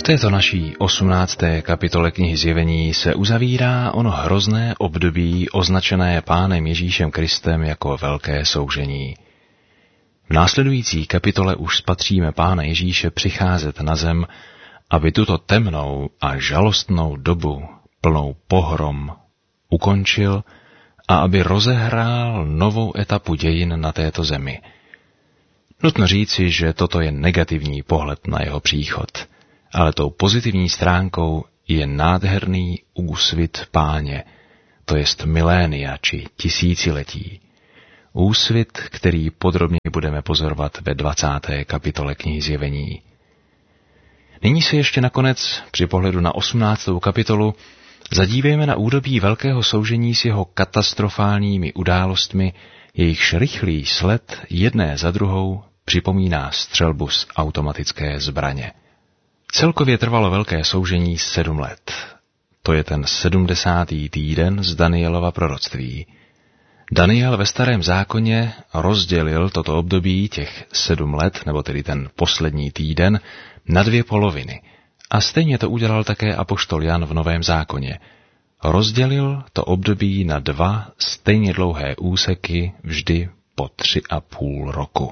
této naší 18. kapitole knihy Zjevení se uzavírá ono hrozné období označené Pánem Ježíšem Kristem jako velké soužení. V následující kapitole už spatříme Pána Ježíše přicházet na zem, aby tuto temnou a žalostnou dobu plnou pohrom ukončil a aby rozehrál novou etapu dějin na této zemi. Nutno říci, že toto je negativní pohled na jeho příchod, ale tou pozitivní stránkou je nádherný úsvit Páně, to jest milénia či tisíciletí. Úsvit, který podrobně budeme pozorovat ve 20. kapitole knihy Zjevení. Nyní se ještě nakonec při pohledu na 18. kapitolu zadívejme na údobí velkého soužení s jeho katastrofálními událostmi, jejichž rychlý sled jedné za druhou připomíná střelbu z automatické zbraně. Celkově trvalo velké soužení 7 let. To je ten 70. týden z Danielova proroctví. Daniel ve Starém zákoně rozdělil toto období těch 7 let, nebo tedy ten poslední týden, na 2 poloviny. A stejně to udělal také apoštol Jan v Novém zákoně. Rozdělil to období na 2 stejně dlouhé úseky vždy po 3,5 roku.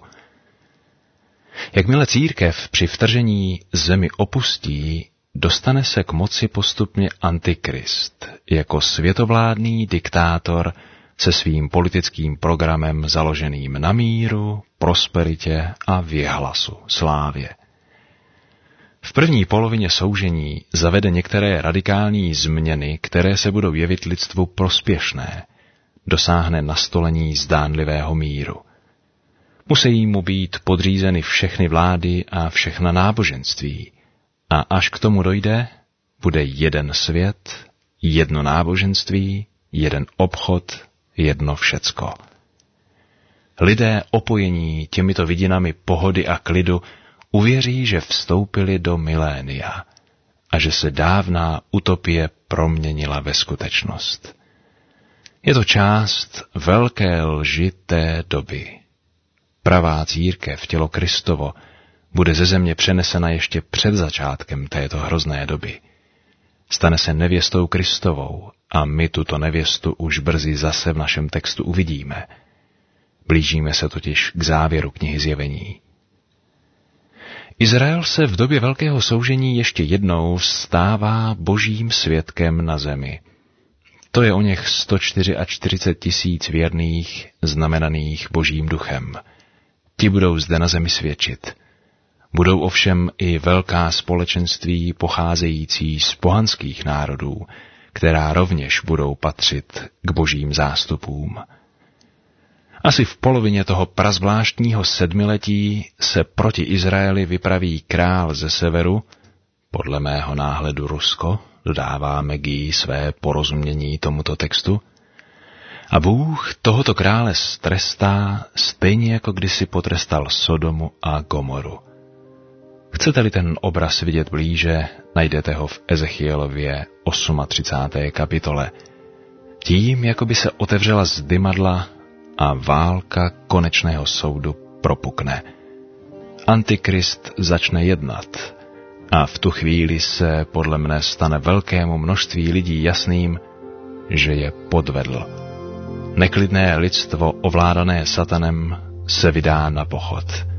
Jakmile církev při vtržení zemi opustí, dostane se k moci postupně Antikrist jako světovládný diktátor se svým politickým programem založeným na míru, prosperitě a věhlasu, slávě. V první polovině soužení zavede některé radikální změny, které se budou jevit lidstvu prospěšné. Dosáhne nastolení zdánlivého míru. Musí mu být podřízeny všechny vlády a všechna náboženství. A až k tomu dojde, bude jeden svět, jedno náboženství, jeden obchod, jedno všecko. Lidé opojení těmito vidinami pohody a klidu uvěří, že vstoupili do milénia a že se dávná utopie proměnila ve skutečnost. Je to část velké lži té doby. Pravá církev, tělo Kristovo, bude ze země přenesena ještě před začátkem této hrozné doby. Stane se nevěstou Kristovou a my tuto nevěstu už brzy zase v našem textu uvidíme. Blížíme se totiž k závěru knihy Zjevení. Izrael se v době velkého soužení ještě jednou stává božím svědkem na zemi. To je o něch 144 000 věrných, znamenaných božím duchem. Ti budou zde na zemi svědčit. Budou ovšem i velká společenství pocházející z pohanských národů, která rovněž budou patřit k božím zástupům. Asi v polovině toho prazvláštního sedmiletí se proti Izraeli vypraví král ze severu, podle mého náhledu Rusko, dodává Maggie své porozumění tomuto textu, a Bůh tohoto krále strestá stejně jako kdysi potrestal Sodomu a Gomoru. Chcete-li ten obraz vidět blíže, najdete ho v Ezechielově 38. kapitole. Tím, jako by se otevřela zdymadla a válka konečného soudu propukne. Antikrist začne jednat a v tu chvíli se podle mne stane velkému množství lidí jasným, že je podvedl. Neklidné lidstvo ovládané satanem se vydá na pochod.